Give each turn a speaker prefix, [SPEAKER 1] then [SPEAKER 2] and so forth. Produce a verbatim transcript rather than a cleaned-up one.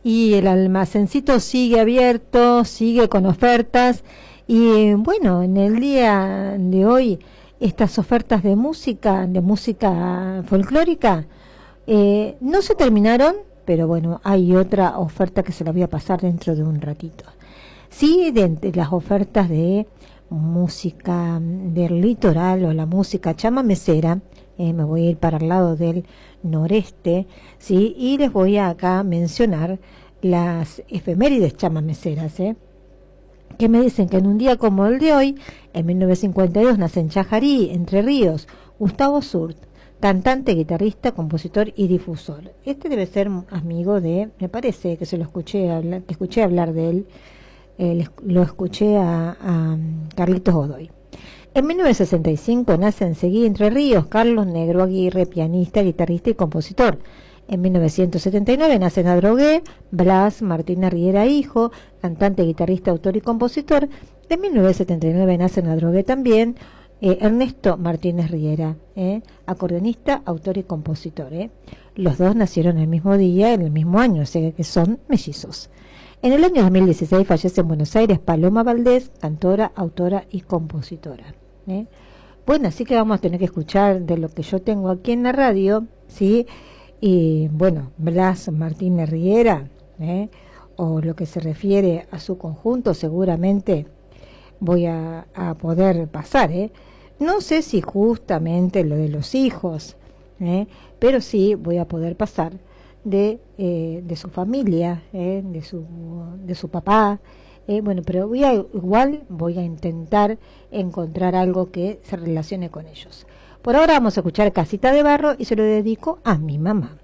[SPEAKER 1] y el almacencito sigue abierto, sigue con ofertas. Y bueno, en el día de hoy, estas ofertas de música, de música folclórica, eh, no se terminaron, pero bueno, hay otra oferta que se la voy a pasar dentro de un ratito. Sí, de, de las ofertas de música del litoral o la música chamamecera, eh, me voy a ir para el lado del noreste, sí, y les voy a acá mencionar las efemérides chamameceras, eh, que me dicen que en un día como el de hoy, en mil novecientos cincuenta y dos, nace en Chajarí, Entre Ríos, Gustavo Surt, cantante, guitarrista, compositor y difusor. Este debe ser amigo de, me parece que se lo escuché hablar, que escuché hablar de él, eh, lo escuché a, a Carlitos Godoy. En mil novecientos sesenta y cinco nace en Seguí, Entre Ríos, Carlos Negro Aguirre, pianista, guitarrista y compositor. En mil novecientos setenta y nueve nace en Adrogué Blas Martínez Riera hijo, cantante, guitarrista, autor y compositor. En mil novecientos setenta y nueve nace en Adrogué también eh, Ernesto Martínez Riera, eh, acordeonista, autor y compositor. Eh. Los dos nacieron el mismo día, en el mismo año, o sea que son mellizos. En el año dos mil dieciséis fallece en Buenos Aires Paloma Valdés, cantora, autora y compositora. ¿eh? Bueno, así que vamos a tener que escuchar de lo que yo tengo aquí en la radio, ¿sí? Y bueno, Blas Martínez Riera, ¿eh? o lo que se refiere a su conjunto, seguramente voy a, a poder pasar. ¿eh? No sé si justamente lo de los hijos, ¿eh? pero sí voy a poder pasar de, eh, de su familia, ¿eh? de, su, de su papá. Eh, bueno, pero voy a, igual voy a intentar encontrar algo que se relacione con ellos. Por ahora vamos a escuchar Casita de Barro y se lo dedico a mi mamá.